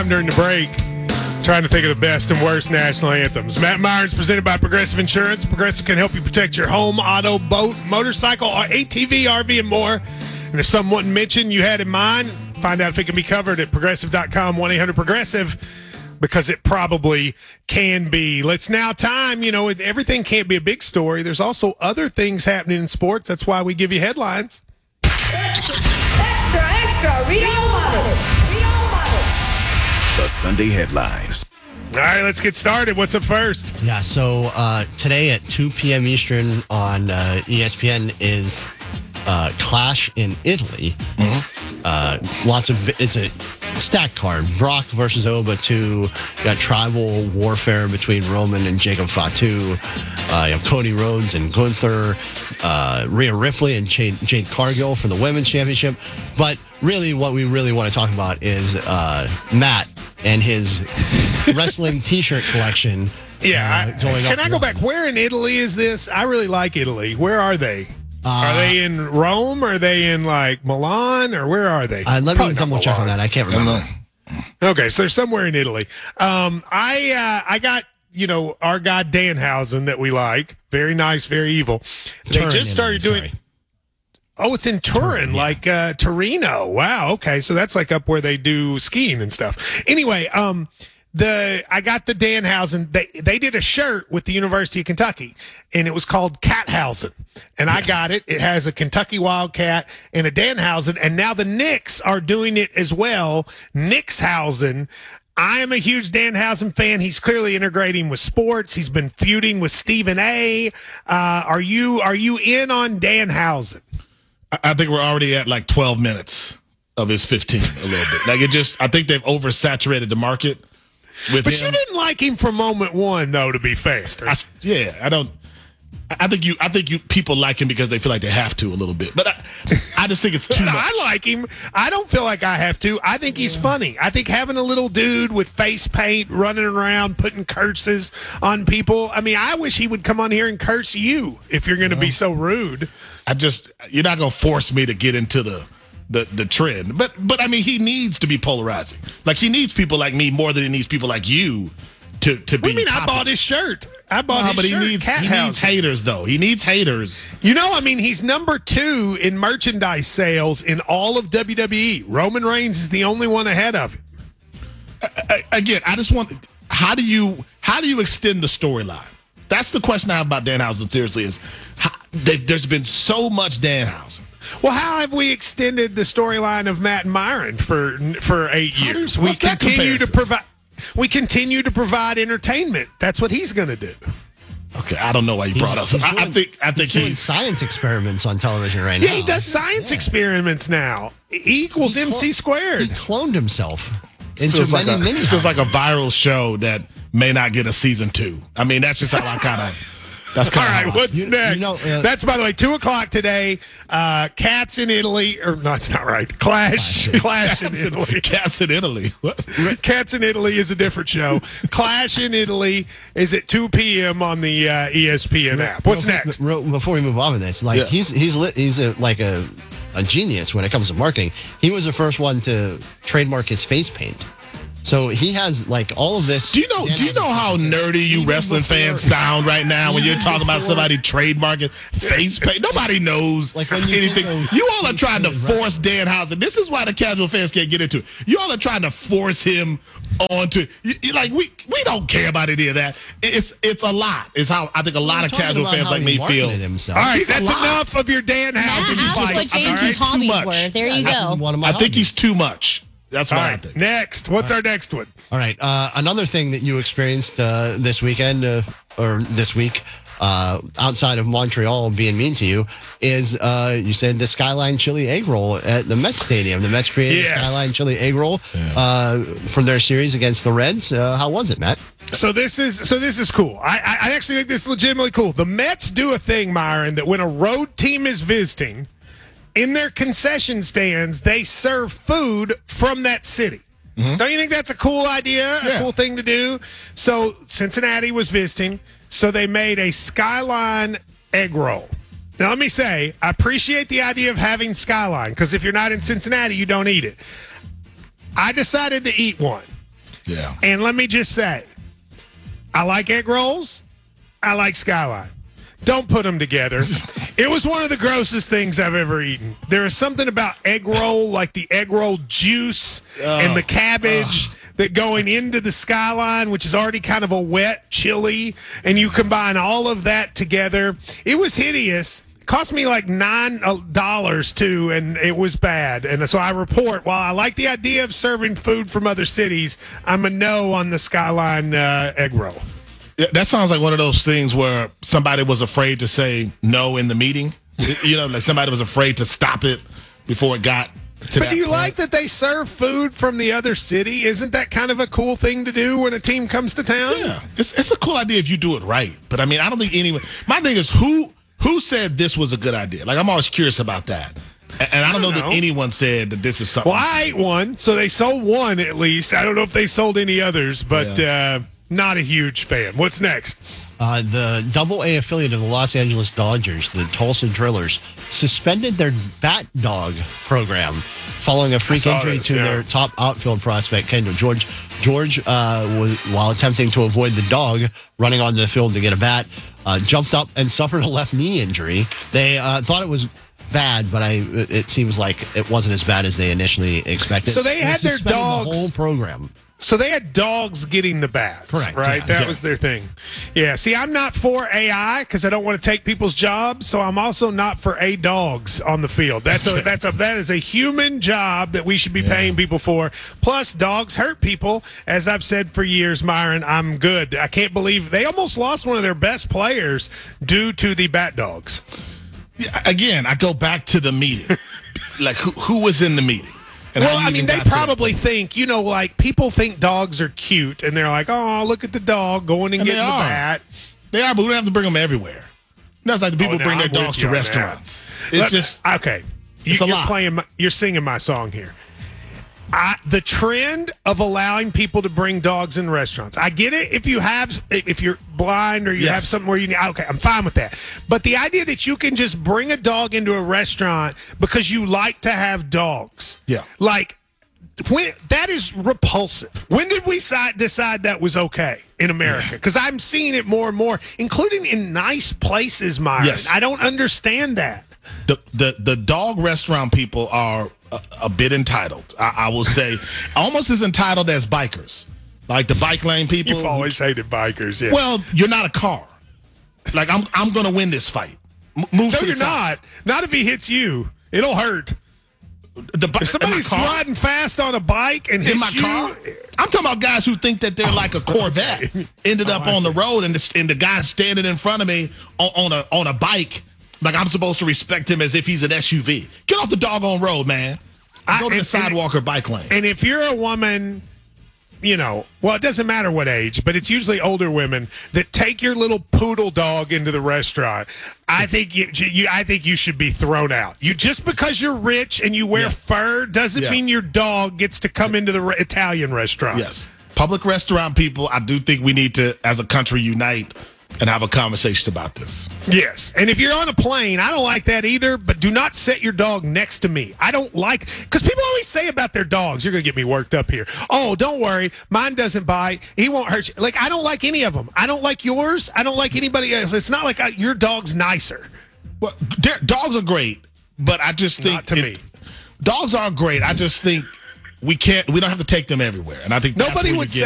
During the break, trying to think of the best and worst national anthems. Matt Myers presented by Progressive Insurance. Progressive can help you protect your home, auto, boat, motorcycle, or ATV, RV, and more. And if someone mentioned you had in mind, find out if it can be covered at progressive.com, 1-800-PROGRESSIVE, because it probably can be. Let's now time, everything can't be a big story. There's also other things happening in sports. That's why we give you headlines. Extra, read all about it. The Sunday headlines. All right, let's get started. What's up first? Yeah, so today at 2 p.m. Eastern on ESPN is Clash in Italy. It's a stacked card. Brock versus Oba 2. You got tribal warfare between Roman and Jacob Fatu. You have Cody Rhodes and Gunther. Rhea Ripley and Jade Cargill for the women's championship. But really, what we really want to talk about is Matt and his wrestling T-shirt collection. Yeah. Can I go back? Where in Italy is this? I really like Italy. Where are they? Are they in Rome? Are they in Milan? Or where are they? Let me double check on that. I can't remember. Okay, so they're somewhere in Italy. I got our guy Danhausen that we like. Very nice, very evil. They just started doing. Sorry. Oh, it's in Turin, yeah. Torino. Wow. Okay, so that's up where they do skiing and stuff. Anyway, I got the Danhausen. They did a shirt with the University of Kentucky, and it was called Cathausen. And I got it. It has a Kentucky Wildcat and a Danhausen, and now the Knicks are doing it as well. Knickshausen. I am a huge Danhausen fan. He's clearly integrating with sports. He's been feuding with Stephen A. Are you in on Danhausen? I think we're already at 12 minutes of his 15 a little bit. I think they've oversaturated the market with him. But you didn't like him from moment one, though, to be fair. I think you people like him because they feel like they have to a little bit. But I just think it's too much. I like him. I don't feel like I have to. I think he's funny. I think having a little dude with face paint running around putting curses on people. I mean, I wish he would come on here and curse you if you're going to be so rude. You're not going to force me to get into the trend. But I mean, he needs to be polarizing. He needs people like me more than he needs people like you to be. What do you mean? I bought his shirt. But he needs haters, though. He needs haters. He's number 2 in merchandise sales in all of WWE. Roman Reigns is the only one ahead of him. Again, I just want. How do you extend the storyline? That's the question I have about Danhausen. Seriously, there's been so much Danhausen. Well, how have we extended the storyline of Matt and Myron for 8 years? We continue to provide entertainment. That's what he's going to do. Okay, I don't know why you brought us. I think he's doing science experiments on television right now. Yeah, he does science experiments now. E equals MC squared. He cloned himself into many. It feels like a viral show that may not get a season 2. I mean, that's just how I kind of. That's all right. What's next? That's, by the way, 2:00 today. Cats in Italy, or no, it's not right. Clash in Italy. Cats in Italy. What? Cats in Italy is a different show. Clash in Italy is at 2 p.m. on the ESPN app. What's next? Before we move on with this, he's a genius when it comes to marketing. He was the first one to trademark his face paint. So he has all of this. Do you know how nerdy you wrestling fans sound right now when you're talking about somebody trademarking face paint? Nobody knows anything. You all are trying to force Danhausen. This is why the casual fans can't get into it. You all are trying to force him onto. We don't care about any of that. It's a lot. It's how I think a lot of casual fans like me feel. All right, that's enough of your Danhausen. Ask what James' hobbies were. There you go. I think he's too much. That's what I think. Next. What's our next one? All right. Another thing that you experienced this weekend or this week outside of Montreal being mean to you is you said the Skyline Chili Egg Roll at the Mets Stadium. The Mets created Skyline Chili Egg Roll from their series against the Reds. How was it, Matt? So this is cool. I actually think this is legitimately cool. The Mets do a thing, Myron, that when a road team is visiting, in their concession stands, they serve food from that city. Mm-hmm. Don't you think that's a cool idea, a cool thing to do? So Cincinnati was visiting, so they made a Skyline egg roll. Now, let me say, I appreciate the idea of having Skyline, because if you're not in Cincinnati, you don't eat it. I decided to eat one. Yeah. And let me just say, I like egg rolls. I like Skyline. Don't put them together. It was one of the grossest things I've ever eaten. There is something about egg roll, like the egg roll juice and the cabbage that going into the Skyline, which is already kind of a wet chili, and you combine all of that together. It was hideous. It cost me like $9 too, and it was bad. And so I report, while I like the idea of serving food from other cities, I'm a no on the Skyline egg roll. That sounds like one of those things where somebody was afraid to say no in the meeting. Like somebody was afraid to stop it before it got to But do you like that they serve food from the other city? Isn't that kind of a cool thing to do when a team comes to town? Yeah, it's a cool idea if you do it right. But I mean, I don't think anyone. My thing is who said this was a good idea? Like, I'm always curious about that. And I don't know that anyone said that this is something. Well, I ate one, so they sold one at least. I don't know if they sold any others, but not a huge fan. What's next? The Double-A affiliate of the Los Angeles Dodgers, the Tulsa Drillers, suspended their bat dog program following a freak injury to their top outfield prospect, Kendall George. George, while attempting to avoid the dog running on the field to get a bat, jumped up and suffered a left knee injury. They thought it was bad, but it seems like it wasn't as bad as they initially expected. So they had their dogs. The whole program. So they had dogs getting the bats, correct? Right, yeah, that was their thing. Yeah. See, I'm not for AI because I don't want to take people's jobs. So I'm also not for dogs on the field. That is a human job that we should be paying people for. Plus, dogs hurt people, as I've said for years. Myron, I'm good. I can't believe they almost lost one of their best players due to the bat dogs. Yeah, again, I go back to the meeting. Like who was in the meeting? And well, I mean, they probably think, like people think dogs are cute, and they're like, oh, look at the dog going and getting the bat. They are, but we don't have to bring them everywhere. That's like the people bring their dogs to restaurants. It's just okay. You're singing my song here. The trend of allowing people to bring dogs in restaurants. I get it if you're blind or you have something where you need. Okay, I'm fine with that. But the idea that you can just bring a dog into a restaurant because you like to have dogs. Yeah. Like, that is repulsive. When did we decide that was okay in America? Because I'm seeing it more and more, including in nice places, Myron. Yes. I don't understand that. The dog restaurant people are a bit entitled. I will say almost as entitled as bikers. Like the bike lane people. You've always hated bikers, yeah. Well, you're not a car. Like, I'm going to win this fight. Move to the side. Not if he hits you. It'll hurt. If somebody's riding fast on a bike and hits you. Car? I'm talking about guys who think that they're like a Corvette. Ended up on the road, and the guy standing in front of me on a bike. Like, I'm supposed to respect him as if he's an SUV. Get off the doggone road, man. Go to the sidewalk or bike lane. And if you're a woman, well, it doesn't matter what age, but it's usually older women that take your little poodle dog into the restaurant. I think you should be thrown out. Just because you're rich and you wear fur doesn't mean your dog gets to come into the Italian restaurant. Yes. Public restaurant people, I do think we need to, as a country, unite and have a conversation about this. Yes. And if you're on a plane, I don't like that either, but do not set your dog next to me. I don't like, because people always say about their dogs, you're going to get me worked up here. Oh, don't worry. Mine doesn't bite. He won't hurt you. Like, I don't like any of them. I don't like yours. I don't like anybody else. It's not like your dog's nicer. Well, dogs are great, but I just think. Not to me. Dogs are great. I just think we don't have to take them everywhere. And I think nobody would say